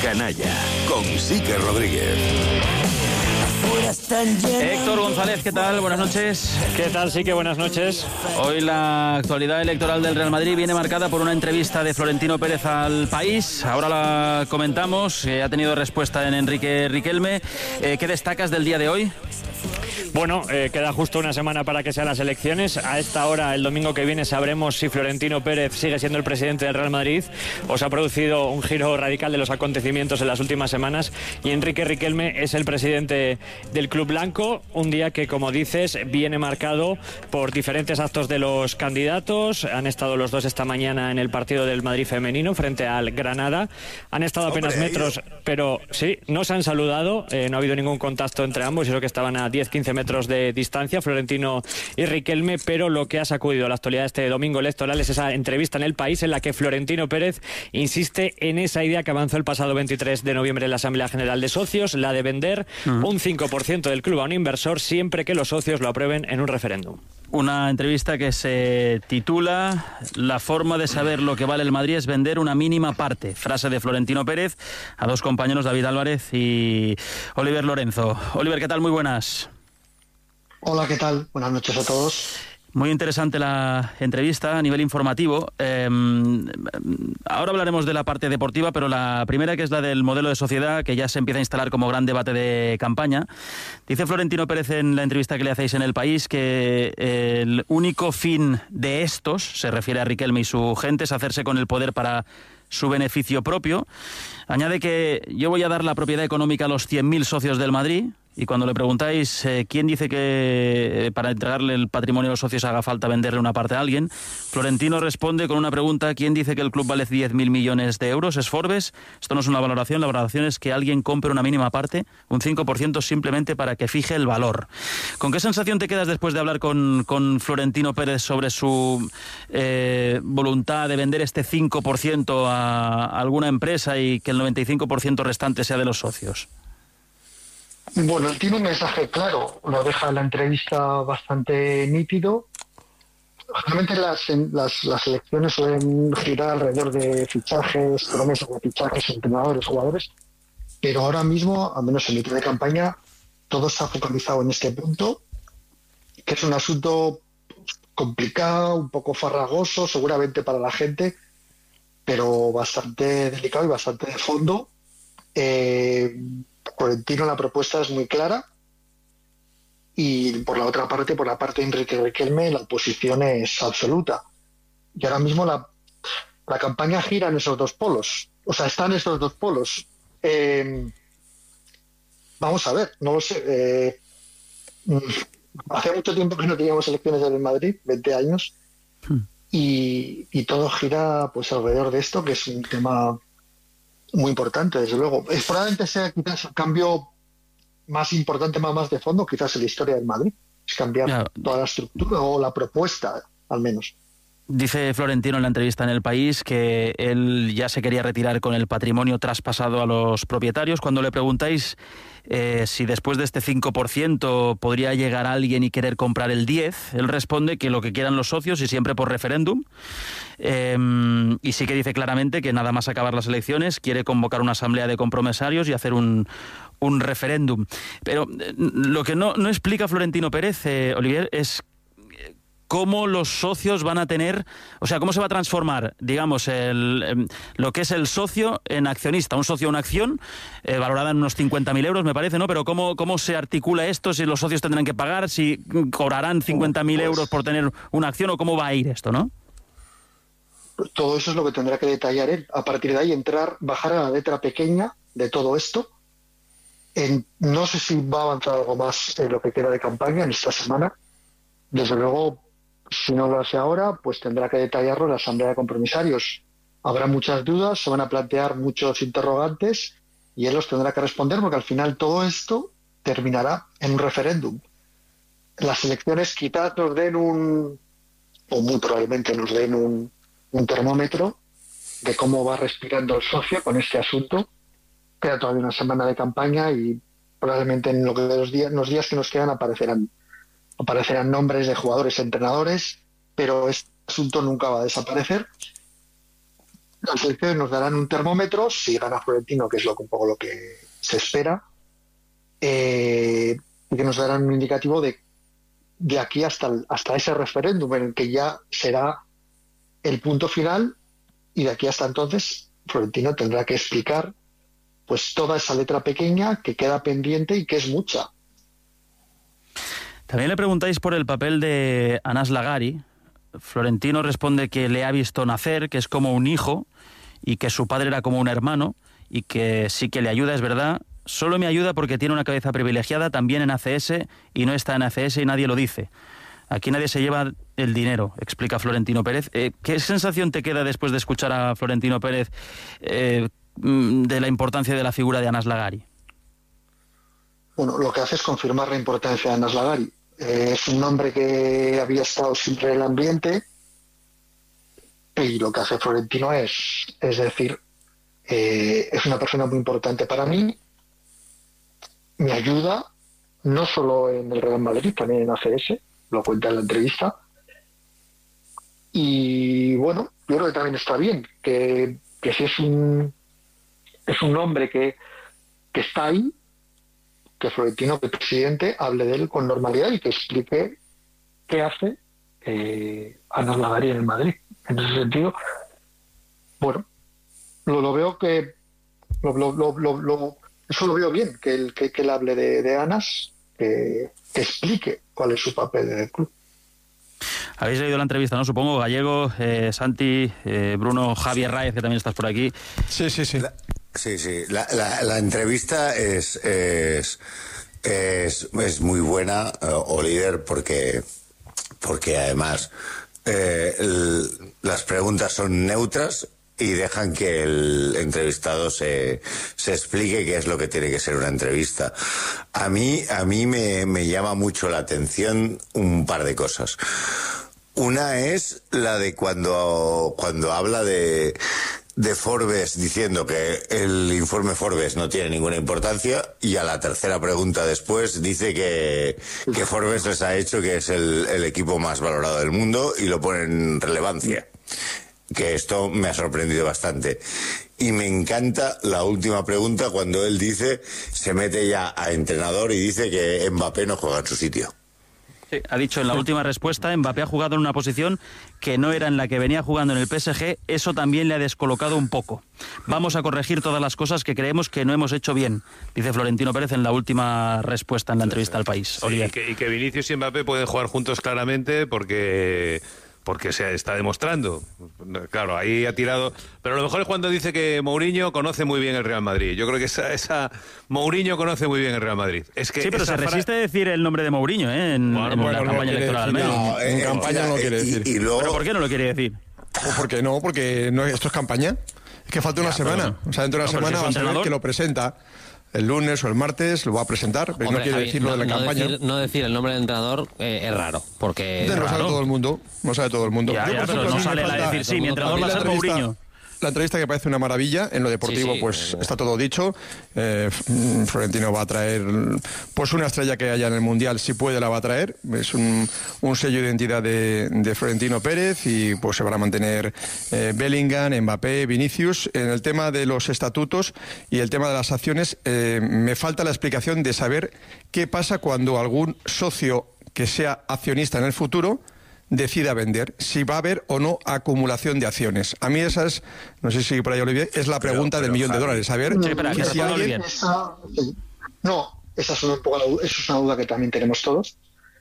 Canalla, con Sique Rodríguez. Héctor González, ¿qué tal? Buenas noches. ¿Qué tal, Sique? Buenas noches. Hoy la actualidad electoral del Real Madrid viene marcada por una entrevista de Florentino Pérez al País. Ahora la comentamos. Ha tenido respuesta en Enrique Riquelme. ¿Qué destacas del día de hoy? Bueno, queda justo una semana para que sean las elecciones. A esta hora, el domingo que viene, sabremos si Florentino Pérez sigue siendo el presidente del Real Madrid o se ha producido un giro radical de los acontecimientos en las últimas semanas y Enrique Riquelme es el presidente del Club Blanco. Un día que, como dices, viene marcado por diferentes actos de los candidatos. Han estado los dos esta mañana en el partido del Madrid femenino frente al Granada. Han estado apenas metros, pero sí, no se han saludado. No ha habido ningún contacto entre ambos. Y eso que estaban a 10-15 metros de distancia, Florentino y Riquelme, pero lo que ha sacudido la actualidad este domingo electoral es esa entrevista en El País en la que Florentino Pérez insiste en esa idea que avanzó el pasado 23 de noviembre en la Asamblea General de Socios, la de vender un 5% del club a un inversor siempre que los socios lo aprueben en un referéndum. Una entrevista que se titula "La forma de saber lo que vale el Madrid es vender una mínima parte". Frase de Florentino Pérez a dos compañeros, David Álvarez y Oliver Lorenzo. Oliver, ¿qué tal? Muy buenas. Hola, ¿qué tal? Buenas noches a todos. Muy interesante la entrevista a nivel informativo. Ahora hablaremos de la parte deportiva, pero la primera, que es la del modelo de sociedad, que ya se empieza a instalar como gran debate de campaña. Dice Florentino Pérez en la entrevista que le hacéis en El País que el único fin de estos, se refiere a Riquelme y su gente, es hacerse con el poder para su beneficio propio. Añade que yo voy a dar la propiedad económica a los 100.000 socios del Madrid. Y cuando le preguntáis quién dice que para entregarle el patrimonio a los socios haga falta venderle una parte a alguien, Florentino responde con una pregunta: ¿quién dice que el club vale 10.000 millones de euros? ¿Es Forbes? Esto no es una valoración, la valoración es que alguien compre una mínima parte, un 5%, simplemente para que fije el valor. ¿Con qué sensación te quedas después de hablar con Florentino Pérez sobre su voluntad de vender este 5% a alguna empresa y que el 95% restante sea de los socios? Bueno, él tiene un mensaje claro, lo deja en la entrevista bastante nítido. Realmente las elecciones suelen girar alrededor de fichajes, promesas de fichajes, entrenadores, jugadores, pero ahora mismo, al menos en mitad de campaña, todo se ha focalizado en este punto, que es un asunto complicado, un poco farragoso, seguramente para la gente, pero bastante delicado y bastante de fondo. Florentino, la propuesta es muy clara y por la otra parte, por la parte de Enrique Riquelme, la oposición es absoluta. Y ahora mismo la campaña gira en esos dos polos. O sea, están esos dos polos. Vamos a ver, no lo sé. Hace mucho tiempo que no teníamos elecciones en el Madrid, 20 años, y todo gira pues alrededor de esto, que es un tema muy importante, desde luego. Probablemente sea quizás el cambio más importante, más de fondo, quizás en la historia del Madrid. Es cambiar toda la estructura o la propuesta, al menos. Dice Florentino en la entrevista en El País que él ya se quería retirar con el patrimonio traspasado a los propietarios. Cuando le preguntáis si después de este 5% podría llegar alguien y querer comprar el 10%, él responde que lo que quieran los socios y siempre por referéndum. Y sí que dice claramente que nada más acabar las elecciones quiere convocar una asamblea de compromisarios y hacer un referéndum. Pero lo que no explica Florentino Pérez, Olivier, es cómo los socios van a tener, o sea, cómo se va a transformar, digamos, lo que es el socio en accionista, un socio, una acción, valorada en unos 50.000 euros, me parece, ¿no? Pero ¿cómo se articula esto? Si los socios tendrán que pagar, si cobrarán 50.000 euros por tener una acción, o cómo va a ir esto, ¿no? Todo eso es lo que tendrá que detallar él. A partir de ahí bajar a la letra pequeña de todo esto. No sé si va a avanzar algo más en lo que queda de campaña en esta semana. Desde luego, si no lo hace ahora, pues tendrá que detallarlo en la Asamblea de Compromisarios. Habrá muchas dudas, se van a plantear muchos interrogantes y él los tendrá que responder, porque al final todo esto terminará en un referéndum. Las elecciones quizás nos den o muy probablemente nos den un termómetro de cómo va respirando el socio con este asunto. Queda todavía una semana de campaña y probablemente en los días que nos quedan aparecerán nombres de jugadores, entrenadores, pero este asunto nunca va a desaparecer. Las elecciones nos darán un termómetro, si gana Florentino, que es un poco lo que se espera, y que nos darán un indicativo de aquí hasta ese referéndum, en el que ya será el punto final, y de aquí hasta entonces Florentino tendrá que explicar pues toda esa letra pequeña que queda pendiente y que es mucha. También le preguntáis por el papel de Anas Lagari. Florentino responde que le ha visto nacer, que es como un hijo y que su padre era como un hermano y que sí que le ayuda, es verdad. Solo me ayuda porque tiene una cabeza privilegiada también en ACS y no está en ACS y nadie lo dice. Aquí nadie se lleva el dinero, explica Florentino Pérez. ¿Qué sensación te queda después de escuchar a Florentino Pérez de la importancia de la figura de Anas Lagari? Bueno, lo que hace es confirmar la importancia de Anas Lagari. Es un nombre que había estado siempre en el ambiente, y lo que hace Florentino es decir, es una persona muy importante para mí, me ayuda no solo en el Real Madrid, también en ACS, lo cuenta en la entrevista, y bueno, yo creo que también está bien que si es un hombre que está ahí, que Florentino, que el presidente, hable de él con normalidad y que explique qué hace Anas Lagari en el Madrid. En ese sentido, bueno, lo veo que eso lo veo bien, que él hable de Anas, que explique cuál es su papel en el club. Habéis leído la entrevista, ¿no? Supongo, Gallego, Santi, Bruno, Javier Raez, que también estás por aquí. Sí. Sí. La entrevista es muy buena, Oliver, porque además las preguntas son neutras y dejan que el entrevistado se explique qué es lo que tiene que ser una entrevista. A mí me llama mucho la atención un par de cosas. Una es la de cuando habla de Forbes, diciendo que el informe Forbes no tiene ninguna importancia, y a la tercera pregunta después dice que Forbes les ha hecho que es el equipo más valorado del mundo y lo pone en relevancia. Que esto me ha sorprendido bastante. Y me encanta la última pregunta cuando él se mete ya a entrenador y dice que Mbappé no juega en su sitio. Sí, ha dicho en la última respuesta, Mbappé ha jugado en una posición que no era en la que venía jugando en el PSG, eso también le ha descolocado un poco. Vamos a corregir todas las cosas que creemos que no hemos hecho bien, dice Florentino Pérez en la última respuesta en la entrevista al País. Sí, y que Vinicius y Mbappé pueden jugar juntos claramente porque se está demostrando. Claro, ahí ha tirado. Pero lo mejor es cuando dice que Mourinho conoce muy bien el Real Madrid. Yo creo que esa Mourinho conoce muy bien el Real Madrid. Es que sí, pero se resiste a decir el nombre de Mourinho en la campaña electoral al menos. En campaña no lo quiere decir. Y luego... ¿Pero por qué no lo quiere decir? Porque esto es campaña. Es que falta una semana. O sea, dentro de una semana va a saber que lo presenta. El lunes o el martes lo va a presentar, pero no quiere decirlo de la campaña. No decir el nombre del entrenador es raro, porque... No sabe todo el mundo. Ya, pero no sale a decir, sí, mi entrenador va a ser Mourinho. La entrevista que parece una maravilla, en lo deportivo está todo dicho. Florentino va a traer pues una estrella que haya en el Mundial, si puede la va a traer. Es un sello de identidad de Florentino Pérez, y pues se van a mantener Bellingham, Mbappé, Vinicius. En el tema de los estatutos y el tema de las acciones, me falta la explicación de saber qué pasa cuando algún socio que sea accionista en el futuro decida vender, si va a haber o no acumulación de acciones. A mí esa es, no sé si por ahí, Olivier, es la pregunta del millón de dólares. A ver, si alguien... esa es una duda que también tenemos todos.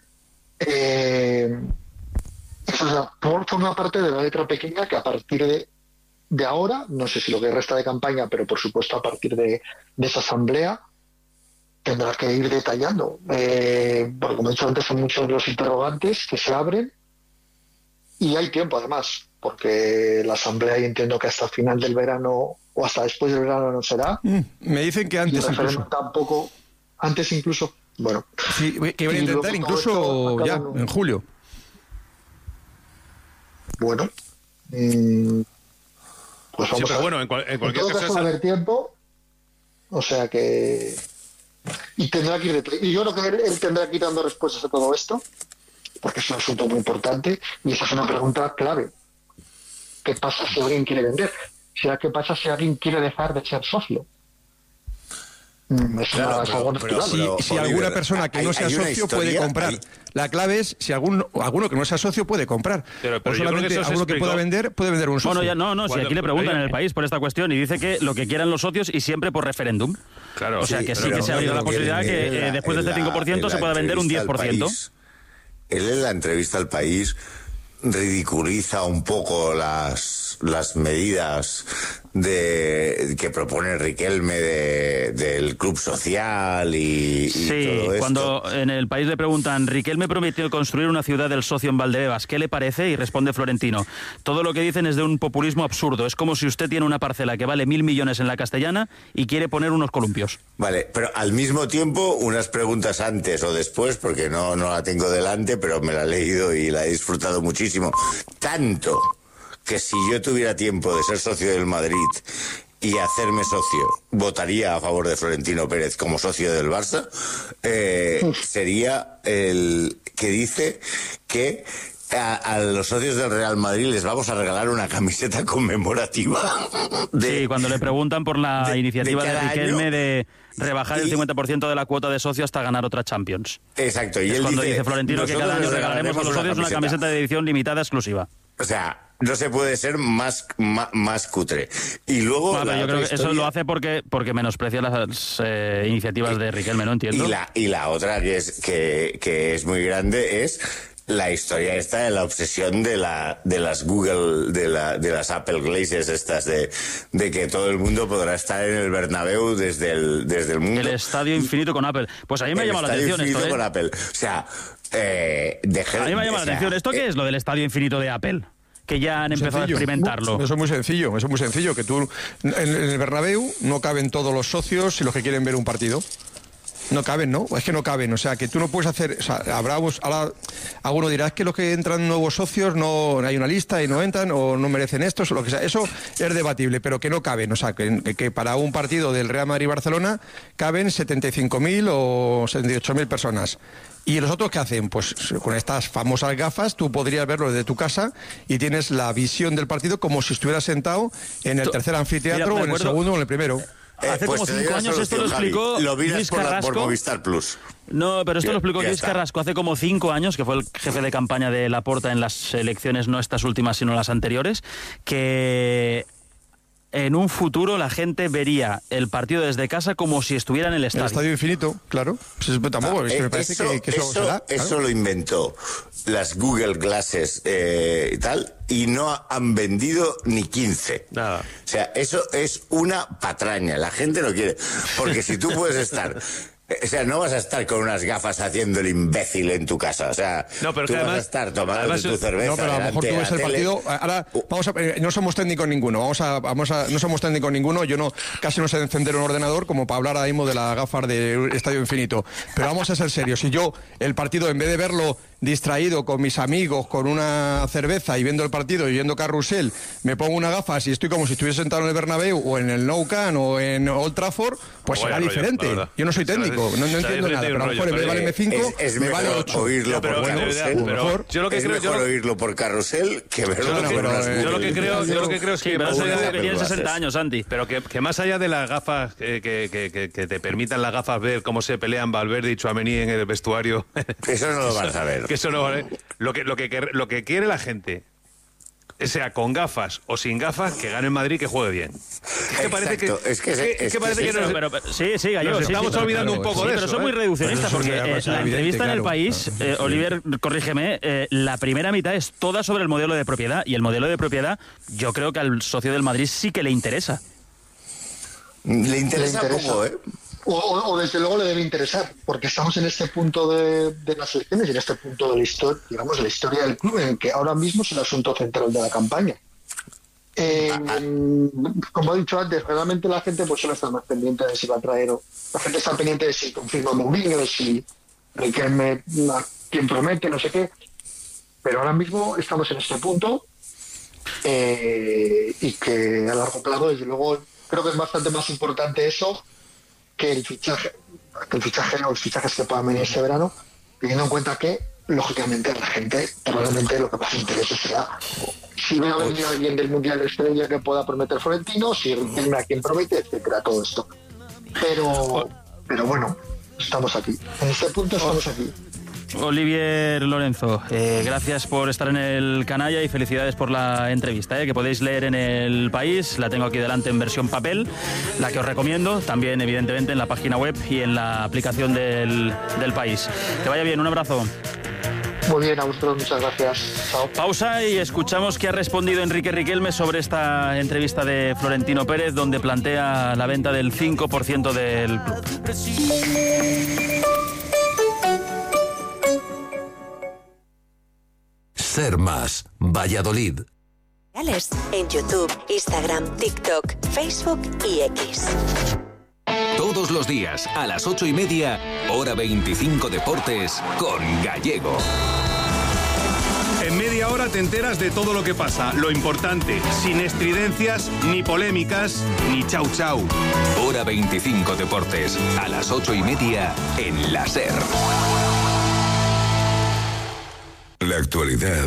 Forma parte de la letra pequeña que a partir de ahora, no sé si lo que resta de campaña, pero por supuesto a partir de esa asamblea, tendrá que ir detallando. Porque como he dicho antes, son muchos los interrogantes que se abren. Y hay tiempo, además, porque la asamblea, y entiendo que hasta el final del verano o hasta después del verano no será. Me dicen que antes incluso. Tampoco, antes incluso. Bueno. Sí, que van a intentar incluso ya, en julio. Bueno. Pues vamos a ver. En cualquier caso va a haber tiempo. O sea que... Y tendrá que ir y yo creo que él tendrá que ir dando respuestas a todo esto, porque es un asunto muy importante y esa es una pregunta clave. ¿Qué pasa si alguien quiere vender? será qué pasa si alguien quiere dejar de ser socio. Es algo natural. Si alguna persona que no sea socio puede comprar. La clave es si alguno que no sea socio puede comprar. Pero solamente alguno que pueda vender un socio. Si aquí le preguntan en el país por esta cuestión y dice que lo que quieran los socios y siempre por referéndum. Claro. O sea que sí que se ha habido la posibilidad que después de este 5% se pueda vender un 10%. Él en la entrevista al País ridiculiza un poco las medidas que propone Riquelme del club social y todo esto. Cuando en el País le preguntan, Riquelme prometió construir una ciudad del socio en Valdebebas, ¿qué le parece? Y responde Florentino, todo lo que dicen es de un populismo absurdo, es como si usted tiene una parcela que vale 1.000 millones en la Castellana y quiere poner unos columpios. Vale, pero al mismo tiempo, unas preguntas antes o después, porque no la tengo delante, pero me la he leído y la he disfrutado muchísimo. Tanto que si yo tuviera tiempo de ser socio del Madrid y hacerme socio, votaría a favor de Florentino Pérez como socio del Barça, sería el que dice que a los socios del Real Madrid les vamos a regalar una camiseta conmemorativa. Sí, cuando le preguntan por la iniciativa de Riquelme de rebajar el 50% de la cuota de socio hasta ganar otra Champions. Exacto. Y es él cuando dice Florentino que cada año regalaremos a los socios una camiseta de edición limitada exclusiva. O sea, no se puede ser más cutre. Y luego yo creo que eso lo hace porque menosprecia las iniciativas de Riquelme, no entiendo. Y la otra que es muy grande es la historia esta de la obsesión de las Google, de las Apple Glazes estas de que todo el mundo podrá estar en el Bernabéu desde el mundo. El estadio infinito con Apple. Pues a mí me ha llamado la atención esto, con Apple. O sea, a mí me ha llamado la atención. ¿Esto qué es lo del estadio infinito de Apple? Que ya han empezado a experimentarlo. Eso es muy sencillo, que tú en el Bernabéu no caben todos los socios y los que quieren ver un partido. No caben, ¿no? Es que no caben, o sea, que tú no puedes hacer, o sea, ahora alguno dirá, es que los que entran nuevos socios no hay una lista y no entran o no merecen esto, o lo que sea, eso es debatible, pero que no caben, o sea, que para un partido del Real Madrid-Barcelona caben 75.000 o 78.000 personas. ¿Y los otros qué hacen? Pues con estas famosas gafas tú podrías verlo desde tu casa y tienes la visión del partido como si estuvieras sentado en el tercer anfiteatro o en el segundo o en el primero. Hace como 5 años esto lo explicó Luis Carrasco. Por Movistar Plus. No, pero esto lo explicó Luis Carrasco hace como 5 años, que fue el jefe de campaña de Laporta en las elecciones, no estas últimas, sino las anteriores, que en un futuro la gente vería el partido desde casa como si estuviera en el estadio. El estadio infinito, claro. Pues tampoco, es que me parece que eso será. Eso lo inventó las Google Glasses y tal, y no han vendido ni 15. Nada. O sea, eso es una patraña. La gente no quiere. Porque si tú puedes estar... O sea, no vas a estar con unas gafas haciendo el imbécil en tu casa. O sea, no, pero tú vas además, a estar tomando tu cerveza. No, pero a lo mejor tú ves el partido. Ahora, no somos técnicos ninguno. No somos técnicos ninguno. Yo casi no sé encender un ordenador como para hablar ahora mismo de las gafas del Estadio Infinito. Pero vamos a ser serios. Si yo el partido, en vez de verlo distraído con mis amigos, con una cerveza y viendo el partido y viendo Carrusel, me pongo unas gafas y estoy como si estuviese sentado en el Bernabéu o en el Nou Camp o en Old Trafford, pues será diferente. Yo no soy técnico, no entiendo nada, pero a lo mejor en vez de valerme 5, me vale 8. Oírlo por Carrusel. Yo lo que creo, mejor oírlo por Carrusel que verlo por las Google. Yo lo que creo es que más allá de que tiene 60 años, Santi. Pero que más allá de las gafas, que te permitan las gafas ver cómo se pelean Valverde y Tchouaméni en el vestuario. Eso no lo vas a ver. Que eso no vale. Lo que quiere la gente, sea con gafas o sin gafas, que gane en Madrid, que juegue bien. Es que parece que sí, Gallo, nos estamos olvidando un poco de eso. Pero son muy reduccionistas, porque la entrevista en El País, Oliver, corrígeme, la primera mitad es toda sobre el modelo de propiedad, y el modelo de propiedad yo creo que al socio del Madrid sí que le interesa. Le interesa poco, ¿eh? O desde luego le debe interesar, porque estamos en este punto de las elecciones y en este punto de la historia, digamos, de la historia del club, en el que ahora mismo es el asunto central de la campaña. Como he dicho antes, realmente la gente pues suele estar más pendiente de si va a traer, o la gente está pendiente de si confirma Mourinho, de si Riquelme, quien promete, no sé qué, pero ahora mismo estamos en este punto y que a largo plazo, desde luego, creo que es bastante más importante eso que el fichaje o los fichajes que puedan venir este verano, teniendo en cuenta que, lógicamente, a la gente probablemente lo que más interese será si va a venir alguien del Mundial de Estrella que pueda prometer Florentino, si viene a quien promete, etcétera, todo esto. Pero bueno, estamos aquí. En este punto estamos aquí. Olivier Lorenzo, gracias por estar en el Canalla y felicidades por la entrevista, que podéis leer en El País. La tengo aquí delante en versión papel, la que os recomiendo, también evidentemente en la página web y en la aplicación del País. Que vaya bien, un abrazo. Muy bien, a vosotros, muchas gracias. Chao. Pausa y escuchamos qué ha respondido Enrique Riquelme sobre esta entrevista de Florentino Pérez, donde plantea la venta del 5% del club. Ser Más, Valladolid. En YouTube, Instagram, TikTok, Facebook y X. Todos los días, a las 8:30, Hora 25 Deportes, con Gallego. En media hora te enteras de todo lo que pasa, lo importante, sin estridencias, ni polémicas, ni chau chau. Hora 25 Deportes, a las 8:30, en la SER. La actualidad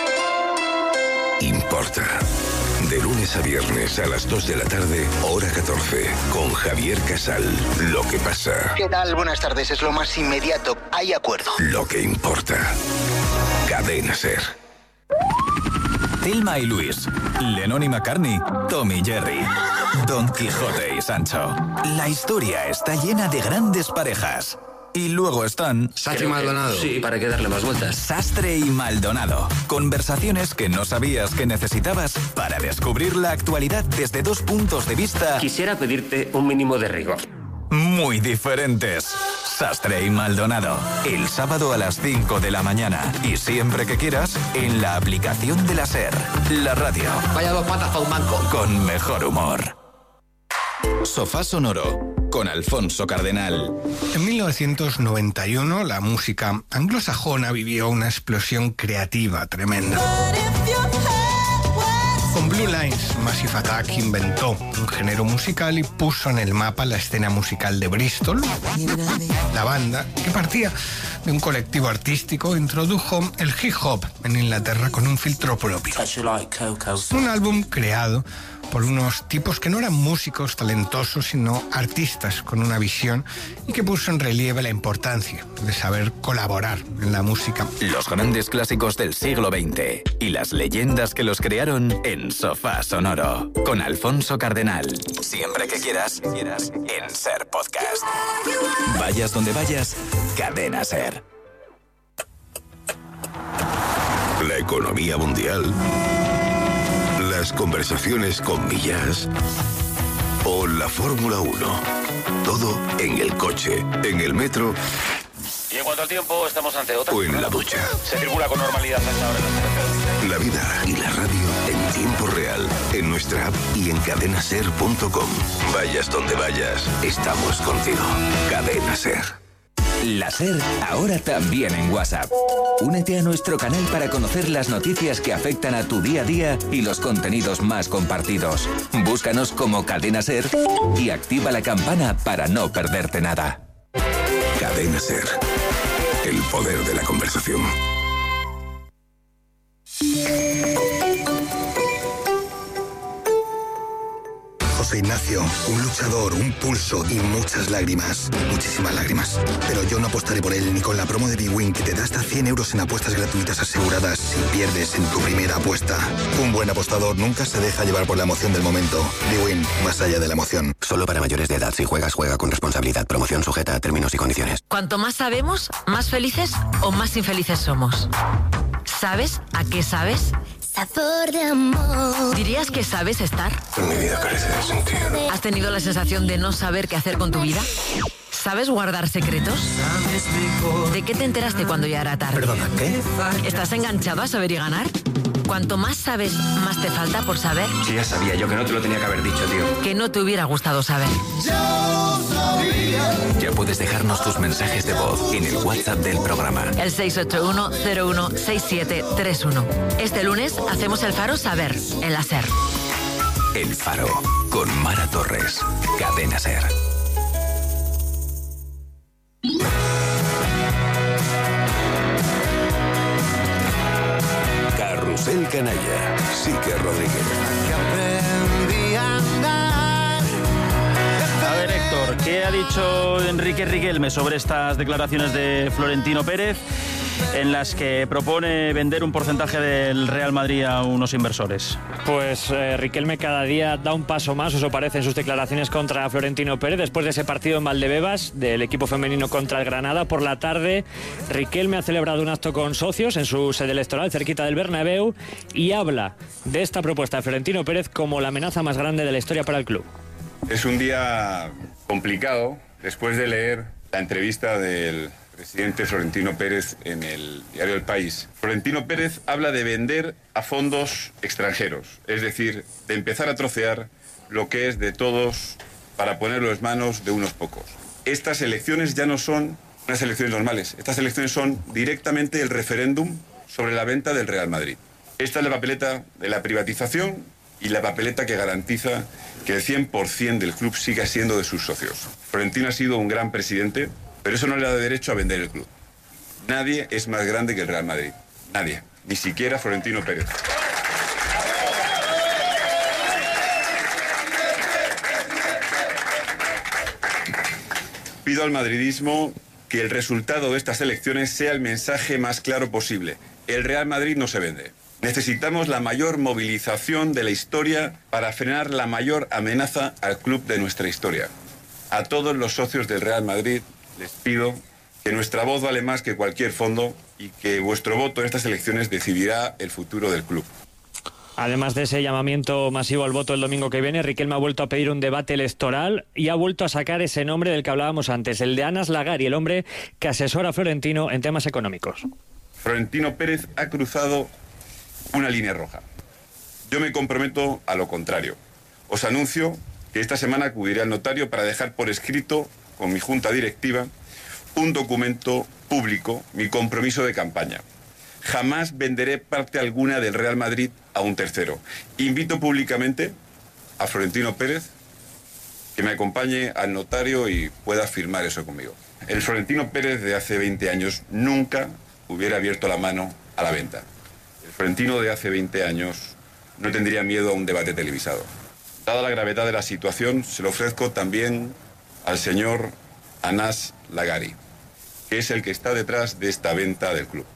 importa. De lunes a viernes a las 2 de la tarde, hora 14, con Javier Casal. Lo que pasa. ¿Qué tal? Buenas tardes. Es lo más inmediato. Hay acuerdo. Lo que importa. Cadena SER. Thelma y Luis, Lennon y McCartney, Tom y Jerry, Don Quijote y Sancho. La historia está llena de grandes parejas. Y luego están... Sastre y Maldonado. Sí, ¿para qué darle más vueltas? Sastre y Maldonado. Conversaciones que no sabías que necesitabas para descubrir la actualidad desde dos puntos de vista... Quisiera pedirte un mínimo de rigor. Muy diferentes. Sastre y Maldonado. El sábado a las 5 de la mañana. Y siempre que quieras, en la aplicación de la SER. La radio. Vaya dos patas a un banco. Con mejor humor. Sofá Sonoro, con Alfonso Cardenal. En 1991, la música anglosajona vivió una explosión creativa tremenda. Con Blue Lines, Massive Attack inventó un género musical y puso en el mapa la escena musical de Bristol. La banda, que partía de un colectivo artístico, introdujo el hip hop en Inglaterra con un filtro propio. Un álbum creado por unos tipos que no eran músicos talentosos, sino artistas con una visión, y que puso en relieve la importancia de saber colaborar en la música. Los grandes clásicos del siglo XX y las leyendas que los crearon en Sofá Sonoro, con Alfonso Cardenal. Siempre que quieras, en SER Podcast. Vayas donde vayas, Cadena SER. La economía mundial, las conversaciones con Millas o la Fórmula 1. Todo en el coche, en el metro. Y en cuanto al tiempo, estamos ante otra. O en la ducha. Se circula con normalidad hasta ahora en la vida y la radio en tiempo real, en nuestra app y en cadenaser.com. Vayas donde vayas, estamos contigo. Cadena SER. La SER ahora también en WhatsApp. Únete a nuestro canal para conocer las noticias que afectan a tu día a día y los contenidos más compartidos. Búscanos como Cadena SER y activa la campana para no perderte nada. Cadena SER. El poder de la conversación. José Ignacio, un luchador, un pulso y muchas lágrimas. Muchísimas lágrimas. Pero yo no apostaré por él ni con la promo de bwin, que te da hasta 100 euros en apuestas gratuitas aseguradas si pierdes en tu primera apuesta. Un buen apostador nunca se deja llevar por la emoción del momento. bwin, más allá de la emoción. Solo para mayores de edad. Si juegas, juega con responsabilidad. Promoción sujeta a términos y condiciones. Cuanto más sabemos, más felices o más infelices somos. ¿Sabes a qué sabes? Sabor de amor. ¿Dirías que sabes estar? Mi vida carece de sentido. ¿Has tenido la sensación de no saber qué hacer con tu vida? ¿Sabes guardar secretos? ¿De qué te enteraste cuando ya era tarde? ¿Perdona, qué? ¿Estás enganchado a saber y ganar? Cuanto más sabes, más te falta por saber. Sí, ya sabía yo que no te lo tenía que haber dicho, tío. Que no te hubiera gustado saber. Ya puedes dejarnos tus mensajes de voz en el WhatsApp del programa. El 681-016731. Este lunes hacemos el Faro Saber en la SER. El Faro, con Mara Torres. Cadena SER. Carrusel canalla. Sique Rodríguez. A ver, Héctor, ¿qué ha dicho Enrique Riquelme sobre estas declaraciones de Florentino Pérez, en las que propone vender un porcentaje del Real Madrid a unos inversores? Pues Riquelme cada día da un paso más, eso parece, en sus declaraciones contra Florentino Pérez. Después de ese partido en Valdebebas del equipo femenino contra el Granada, por la tarde Riquelme ha celebrado un acto con socios en su sede electoral cerquita del Bernabéu y habla de esta propuesta de Florentino Pérez como la amenaza más grande de la historia para el club. Es un día complicado después de leer la entrevista del presidente Florentino Pérez en el diario El País. Florentino Pérez habla de vender a fondos extranjeros, es decir, de empezar a trocear lo que es de todos para ponerlo en manos de unos pocos. Estas elecciones ya no son unas elecciones normales, estas elecciones son directamente el referéndum sobre la venta del Real Madrid. Esta es la papeleta de la privatización y la papeleta que garantiza que el 100% del club siga siendo de sus socios. Florentino ha sido un gran presidente, pero eso no le da derecho a vender el club. Nadie es más grande que el Real Madrid. Nadie. Ni siquiera Florentino Pérez. Pido al madridismo que el resultado de estas elecciones sea el mensaje más claro posible. El Real Madrid no se vende. Necesitamos la mayor movilización de la historia para frenar la mayor amenaza al club de nuestra historia. A todos los socios del Real Madrid les pido que nuestra voz vale más que cualquier fondo y que vuestro voto en estas elecciones decidirá el futuro del club. Además de ese llamamiento masivo al voto el domingo que viene, Riquelme ha vuelto a pedir un debate electoral y ha vuelto a sacar ese nombre del que hablábamos antes, el de Anas Lagari, el hombre que asesora a Florentino en temas económicos. Florentino Pérez ha cruzado una línea roja. Yo me comprometo a lo contrario. Os anuncio que esta semana acudiré al notario para dejar por escrito, con mi junta directiva, un documento público, mi compromiso de campaña. Jamás venderé parte alguna del Real Madrid a un tercero. Invito públicamente a Florentino Pérez que me acompañe al notario y pueda firmar eso conmigo. El Florentino Pérez de hace 20 años nunca hubiera abierto la mano a la venta. El Florentino de hace 20 años no tendría miedo a un debate televisado. Dada la gravedad de la situación, se lo ofrezco también al señor Anas Lagari, que es el que está detrás de esta venta del club.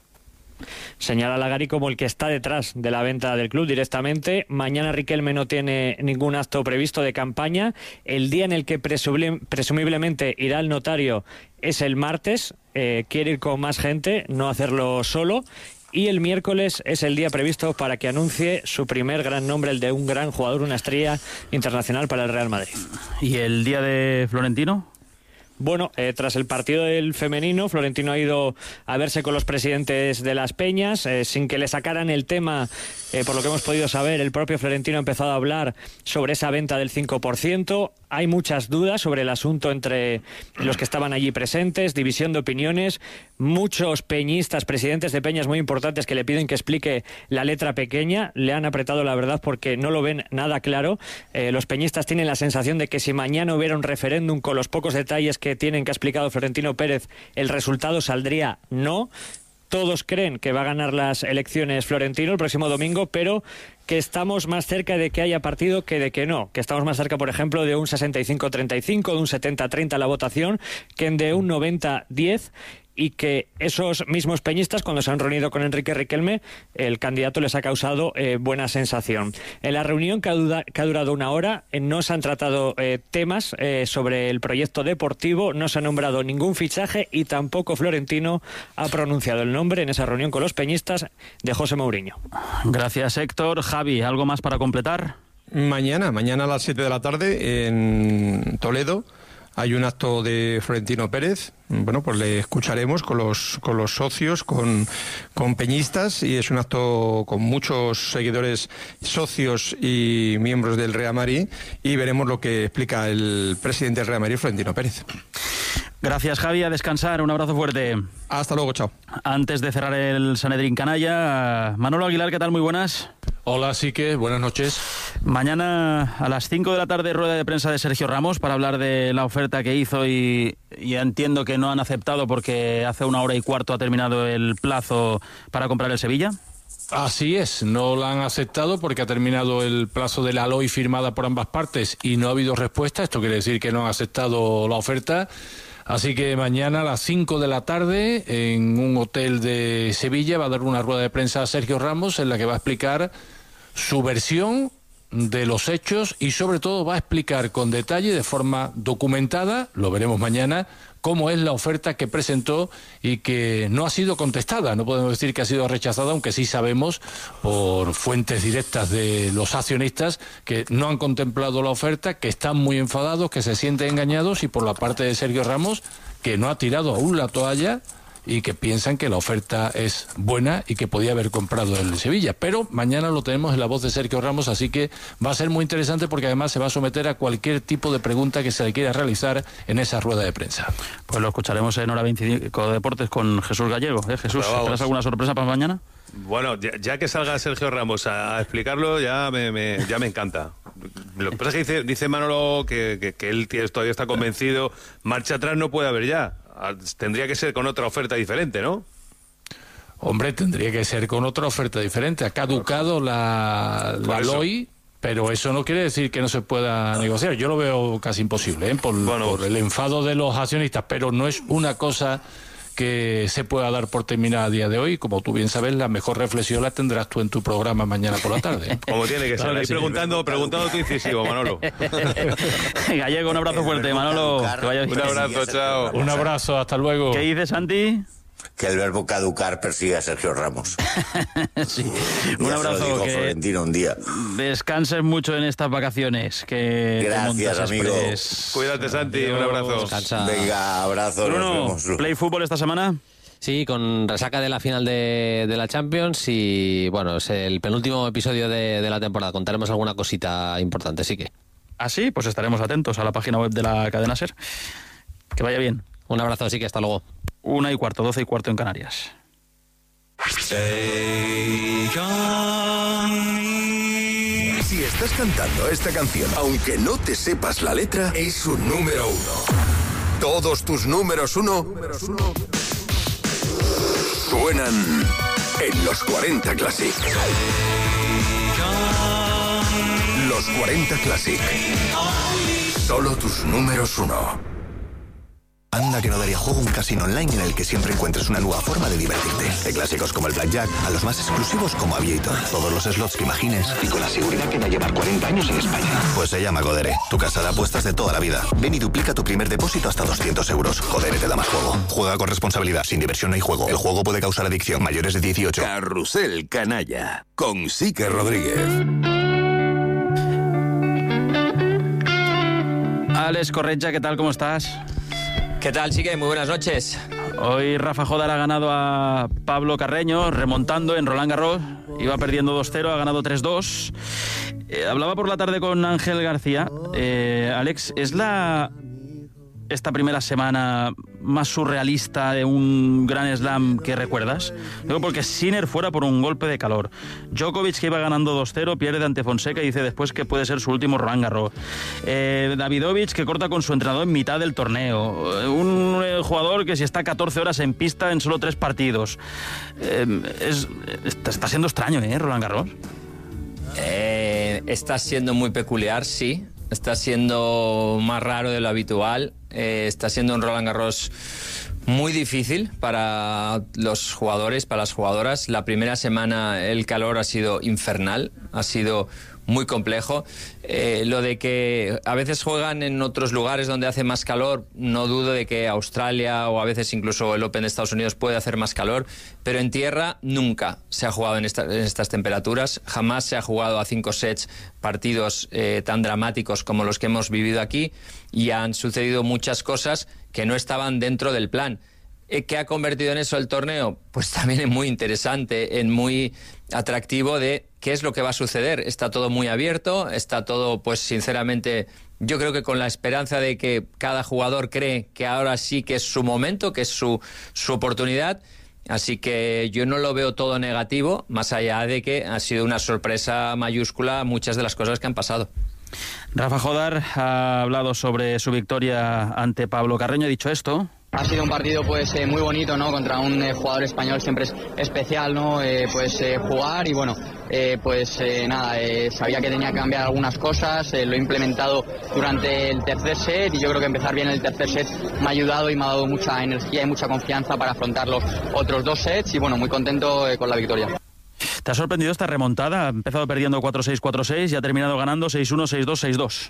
Señala Lagari como el que está detrás de la venta del club directamente. Mañana Riquelme no tiene ningún acto previsto de campaña. El día en el que presumiblemente irá al notario es el martes. Quiere ir con más gente, no hacerlo solo. Y el miércoles es el día previsto para que anuncie su primer gran nombre, el de un gran jugador, una estrella internacional para el Real Madrid. ¿Y el día de Florentino? Bueno, tras el partido del femenino, Florentino ha ido a verse con los presidentes de las peñas, sin que le sacaran el tema, por lo que hemos podido saber, el propio Florentino ha empezado a hablar sobre esa venta del 5%. Hay muchas dudas sobre el asunto entre los que estaban allí presentes, división de opiniones, muchos peñistas, presidentes de peñas muy importantes que le piden que explique la letra pequeña, le han apretado la verdad porque no lo ven nada claro. Los peñistas tienen la sensación de que si mañana hubiera un referéndum con los pocos detalles que tienen que ha explicado Florentino Pérez, el resultado saldría no. Todos creen que va a ganar las elecciones Florentino el próximo domingo, pero que estamos más cerca de que haya partido que de que no. Que estamos más cerca, por ejemplo, de un 65-35, de un 70-30 la votación, que de un 90-10. Y que esos mismos peñistas, cuando se han reunido con Enrique Riquelme, el candidato les ha causado buena sensación. En la reunión, que ha durado una hora, no se han tratado temas sobre el proyecto deportivo, no se ha nombrado ningún fichaje y tampoco Florentino ha pronunciado el nombre en esa reunión con los peñistas de José Mourinho. Gracias, Héctor. Javi, ¿algo más para completar? Mañana a las 7 de la tarde en Toledo hay un acto de Florentino Pérez. Bueno, pues le escucharemos con los socios, con peñistas, y es un acto con muchos seguidores, socios y miembros del Real Madrid, y veremos lo que explica el presidente del Real Madrid, Florentino Pérez. Gracias, Javi, a descansar, un abrazo fuerte. Hasta luego, chao. Antes de cerrar el Sanedrín Canalla, Manolo Aguilar, ¿qué tal? Muy buenas. Hola, Sique, buenas noches. Mañana a las 5 de la tarde, rueda de prensa de Sergio Ramos para hablar de la oferta que hizo y entiendo que no han aceptado porque hace 1 hora y cuarto ha terminado el plazo para comprar el Sevilla. Así es, no la han aceptado porque ha terminado el plazo de la LOI firmada por ambas partes y no ha habido respuesta. Esto quiere decir que no han aceptado la oferta. Así que mañana a las 5 de la tarde en un hotel de Sevilla va a dar una rueda de prensa a Sergio Ramos en la que va a explicar su versión de los hechos y sobre todo va a explicar con detalle, de forma documentada, lo veremos mañana, cómo es la oferta que presentó y que no ha sido contestada. No podemos decir que ha sido rechazada, aunque sí sabemos por fuentes directas de los accionistas que no han contemplado la oferta, que están muy enfadados, que se sienten engañados, y por la parte de Sergio Ramos, que no ha tirado aún la toalla y que piensan que la oferta es buena y que podía haber comprado el Sevilla. Pero mañana lo tenemos en la voz de Sergio Ramos, así que va a ser muy interesante porque además se va a someter a cualquier tipo de pregunta que se le quiera realizar en esa rueda de prensa. Pues lo escucharemos en Hora 25 de Deportes con Jesús Gallego. Jesús, ¿tendrás alguna sorpresa para mañana? Bueno, ya que salga Sergio Ramos a explicarlo, ya me encanta. Lo que pasa es que dice Manolo que él todavía está convencido. Marcha atrás no puede haber ya. Tendría que ser con otra oferta diferente, ¿no? Hombre, tendría que ser con otra oferta diferente. Ha caducado la LOI, pero eso no quiere decir que no se pueda negociar. Yo lo veo casi imposible, por el enfado de los accionistas, pero no es una cosa que se pueda dar por terminada a día de hoy. Como tú bien sabes, la mejor reflexión la tendrás tú en tu programa mañana por la tarde. Como tiene que ser. Ahí preguntando tu incisivo, Manolo. Gallego, un abrazo fuerte, Manolo. Que vaya bien. Un abrazo, chao. Un abrazo, hasta luego. ¿Qué dices, Santi? Que el verbo caducar persigue a Sergio Ramos. Sí. Un abrazo. Que Florentino un día. Descanses mucho en estas vacaciones. Gracias, amigo. Cuídate, Santi. Un abrazo. Descansa. Venga, abrazo. Bruno, nos vemos. ¿play fútbol esta semana? Sí, con resaca de la final de la Champions y, bueno, es el penúltimo episodio de la temporada. Contaremos alguna cosita importante, sí que. Ah, sí, pues estaremos atentos a la página web de la cadena SER. Que vaya bien. Un abrazo, así que hasta luego. 1:15, 12:15 en Canarias. Si estás cantando esta canción, aunque no te sepas la letra, es un número 1. Todos tus números 1 suenan en los 40 Classic. Los 40 Classic. Solo tus números 1. Anda que no daría juego un casino online en el que siempre encuentres una nueva forma de divertirte. De clásicos como el Blackjack a los más exclusivos como Aviator. Todos los slots que imagines y con la seguridad que va a llevar 40 años en España. Pues se llama Codere, tu casa de apuestas de toda la vida. Ven y duplica tu primer depósito hasta 200 euros. Codere te da más juego. Juega con responsabilidad. Sin diversión no hay juego. El juego puede causar adicción. Mayores de 18. Carrusel Canalla con Sique Rodríguez. Alex Correia, ¿qué tal? ¿Cómo estás? ¿Qué tal, Sique? Muy buenas noches. Hoy Rafa Jodar ha ganado a Pablo Carreño, remontando en Roland Garros. Iba perdiendo 2-0, ha ganado 3-2. Hablaba por la tarde con Ángel García. Alex, ¿es esta primera semana más surrealista de un Grand Slam que recuerdas? Digo porque Sinner fuera por un golpe de calor. Djokovic, que iba ganando 2-0, pierde ante Fonseca y dice después que puede ser su último Roland Garros. Davidovich, que corta con su entrenador en mitad del torneo. Un jugador que si está 14 horas en pista en solo 3 partidos. Está siendo extraño, Roland Garros. Está siendo muy peculiar, sí. Está siendo más raro de lo habitual. Está siendo un Roland Garros muy difícil para los jugadores, para las jugadoras. La primera semana el calor ha sido infernal, ha sido muy complejo. Lo de que a veces juegan en otros lugares donde hace más calor, no dudo de que Australia o a veces incluso el Open de Estados Unidos puede hacer más calor, pero en tierra nunca se ha jugado en estas temperaturas, jamás se ha jugado a 5 sets partidos tan dramáticos como los que hemos vivido aquí, y han sucedido muchas cosas que no estaban dentro del plan. ¿Qué ha convertido en eso el torneo? Pues también es muy interesante, en muy atractivo de qué es lo que va a suceder. Está todo muy abierto, está todo, pues sinceramente, yo creo que con la esperanza de que cada jugador cree que ahora sí que es su momento, que es su oportunidad. Así que yo no lo veo todo negativo, más allá de que ha sido una sorpresa mayúscula muchas de las cosas que han pasado. Rafa Jodar ha hablado sobre su victoria ante Pablo Carreño, ha dicho esto. Ha sido un partido pues muy bonito, ¿no? Contra un jugador español siempre es especial, ¿no? Jugar y bueno, sabía que tenía que cambiar algunas cosas, lo he implementado durante el tercer set y yo creo que empezar bien el tercer set me ha ayudado y me ha dado mucha energía y mucha confianza para afrontar los otros 2 sets y bueno, muy contento con la victoria. ¿Te ha sorprendido esta remontada? Ha empezado perdiendo 4-6, 4-6 y ha terminado ganando 6-1, 6-2, 6-2.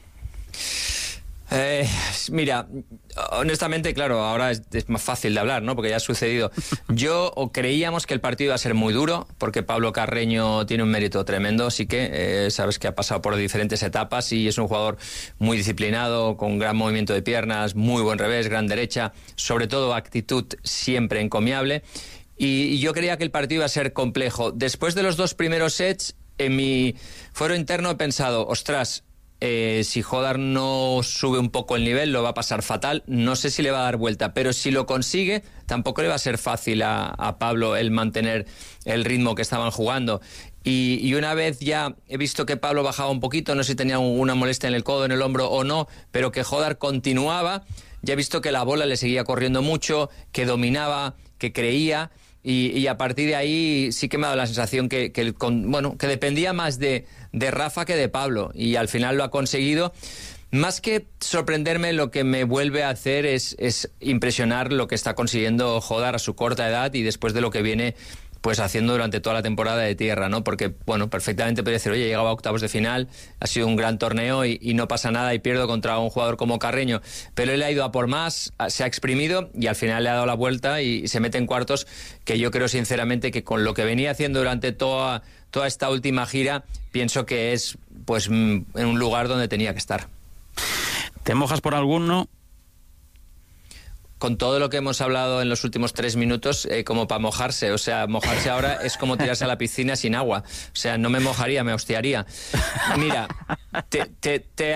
Mira, honestamente, claro, ahora es más fácil de hablar, ¿no? Porque ya ha sucedido. Creíamos que el partido iba a ser muy duro, porque Pablo Carreño tiene un mérito tremendo, sí que sabes que ha pasado por diferentes etapas y es un jugador muy disciplinado, con gran movimiento de piernas, muy buen revés, gran derecha, sobre todo actitud siempre encomiable. Y yo creía que el partido iba a ser complejo. Después de los 2 primeros sets, en mi fuero interno he pensado, ostras, si Hodar no sube un poco el nivel, lo va a pasar fatal. No sé si le va a dar vuelta, pero si lo consigue, tampoco le va a ser fácil a Pablo el mantener el ritmo que estaban jugando. Y una vez ya he visto que Pablo bajaba un poquito, no sé si tenía una molestia en el codo, en el hombro o no, pero que Hodar continuaba, ya he visto que la bola le seguía corriendo mucho, que dominaba, que creía. Y a partir de ahí sí que me ha dado la sensación que dependía más de Rafa que de Pablo. Y al final lo ha conseguido. Más que sorprenderme, lo que me vuelve a hacer es impresionar lo que está consiguiendo Hodar a su corta edad y después de lo que viene pues haciendo durante toda la temporada de tierra, ¿no? Porque, bueno, perfectamente podría decir, oye, llegaba a octavos de final, ha sido un gran torneo y no pasa nada y pierdo contra un jugador como Carreño. Pero él ha ido a por más, se ha exprimido y al final le ha dado la vuelta y se mete en cuartos, que yo creo sinceramente que con lo que venía haciendo durante toda esta última gira, pienso que es pues en un lugar donde tenía que estar. ¿Te mojas por alguno? Con todo lo que hemos hablado en los últimos 3 minutos, como para mojarse. O sea, mojarse ahora es como tirarse a la piscina sin agua. O sea, no me mojaría, me hostiaría. Mira, te